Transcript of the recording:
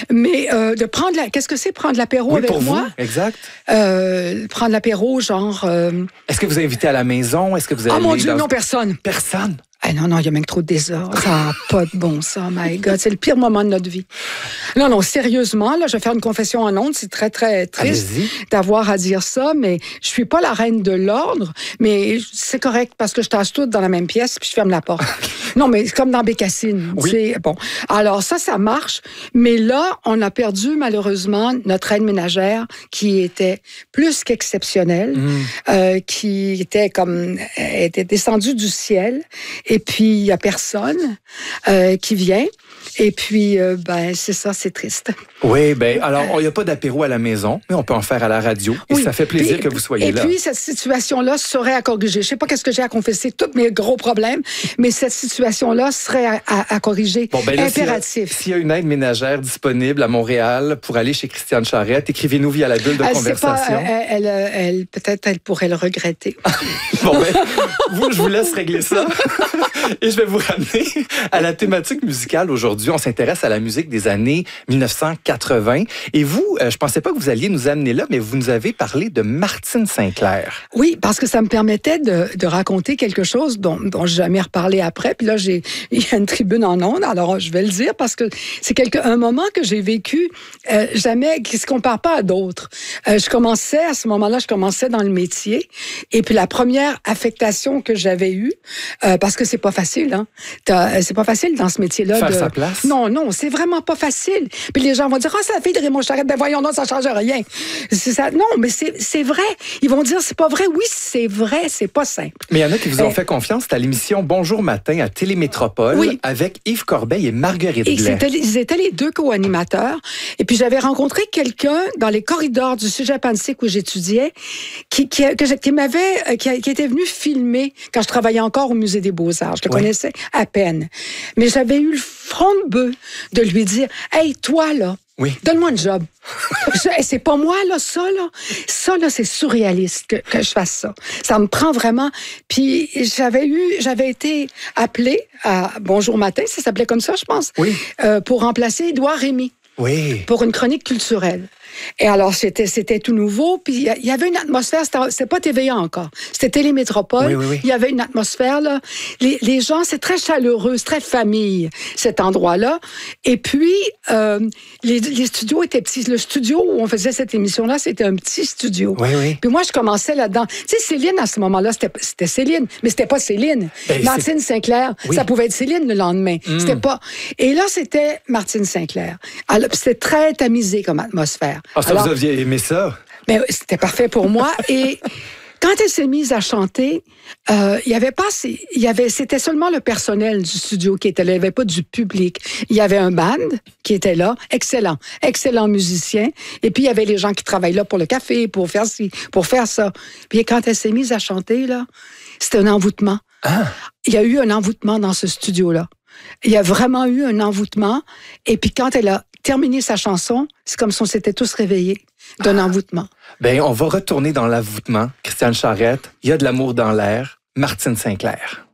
Mais de prendre qu'est-ce que c'est prendre l'apéro avec pour moi? Vous, exact. Prendre l'apéro, genre... Est-ce que vous invitez à la maison? Est-ce que vous allez Oh mon Dieu, non, personne. Personne? Ah non, il y a même trop de désordre. Ça n'a pas de bon sens, my God. C'est le pire moment de notre vie. Non, sérieusement, là, je vais faire une confession en ondes. C'est très, très triste d'avoir à dire ça, mais je suis pas la reine de l'ordre, mais c'est correct parce que je tasse toutes dans la même pièce puis je ferme la porte. Non, mais c'est comme dans Bécassine. Oui. Bon. Alors ça marche. Mais là, on a perdu, malheureusement, notre aide ménagère qui était plus qu'exceptionnelle, qui était était descendue du ciel. Et puis, il n'y a personne qui vient. Et puis, c'est ça, c'est triste. Oui, alors, il n'y a pas d'apéro à la maison, mais on peut en faire à la radio. Et ça fait plaisir que vous soyez là. Et puis, cette situation-là serait à corriger. Je ne sais pas qu'est-ce que j'ai à confesser, tous mes gros problèmes, mais cette situation-là serait à corriger. Impératif. S'il y a une aide ménagère disponible à Montréal pour aller chez Christiane Charette, écrivez-nous via la bulle de conversation. Peut-être elle pourrait le regretter. Je vous laisse régler ça. Et je vais vous ramener à la thématique musicale aujourd'hui. On s'intéresse à la musique des années 1980. Et vous, je pensais pas que vous alliez nous amener là, mais vous nous avez parlé de Martine St-Clair. Oui, parce que ça me permettait de raconter quelque chose dont je n'ai jamais reparlé après. Puis là, il y a une tribune en ondes, alors je vais le dire parce que c'est un moment que j'ai vécu jamais, qui ne se compare pas à d'autres. À ce moment-là, je commençais dans le métier. Et puis la première affectation que j'avais eue, parce que c'est pas facile, hein. C'est pas facile dans ce métier-là. Faire sa place? Non, c'est vraiment pas facile. Puis les gens vont dire, c'est la fille de Raymond Charette. Voyons, non, ça change rien. C'est ça. Non, mais c'est vrai. Ils vont dire, c'est pas vrai. Oui, c'est vrai, c'est pas simple. Mais il y en a qui vous ont fait confiance. C'était à l'émission Bonjour Matin à Télémétropole avec Yves Corbeil et Marguerite Blais. Ils étaient les deux co-animateurs. Et puis j'avais rencontré quelqu'un dans les corridors du Cégep Antique où j'étudiais qui était venu filmer quand je travaillais encore au Musée des Beaux-Arts. Je le connaissais à peine. Mais j'avais eu le front de bœuf de lui dire, hey, toi, là, donne-moi un job. C'est pas moi, là, ça, là, c'est surréaliste que je fasse ça. Ça me prend vraiment. Puis j'avais été appelée à Bonjour Matin, ça s'appelait comme ça, je pense, pour remplacer Édouard Rémy. Oui. Pour une chronique culturelle. Et alors, c'était tout nouveau. Puis, il y avait une atmosphère. C'était pas TVA encore. C'était Télémétropole. Oui. Il y avait une atmosphère, là. Les gens, c'est très chaleureux, c'est très famille, cet endroit-là. Et puis, les studios étaient petits. Le studio où on faisait cette émission-là, c'était un petit studio. Oui. Puis moi, je commençais là-dedans. Tu sais, Céline, à ce moment-là, c'était Céline. Mais c'était pas Céline. Martine St-Clair, ça pouvait être Céline le lendemain. C'était pas... Et là, c'était Martine St-Clair. Alors, c'était très tamisé comme atmosphère. Alors, vous aviez aimé ça? Mais c'était parfait pour moi. Et quand elle s'est mise à chanter, c'était seulement le personnel du studio qui était là. Il n'y avait pas du public. Il y avait un band qui était là, excellent musicien. Et puis, il y avait les gens qui travaillent là pour le café, pour faire ci, pour faire ça. Puis quand elle s'est mise à chanter, là, c'était un envoûtement. Il y a eu un envoûtement dans ce studio-là. Il y a vraiment eu un envoûtement. Et puis, quand elle a terminé sa chanson, c'est comme si on s'était tous réveillés d'un envoûtement. On va retourner dans l'envoûtement. Christiane Charette, il y a de l'amour dans l'air. Martine St-Clair.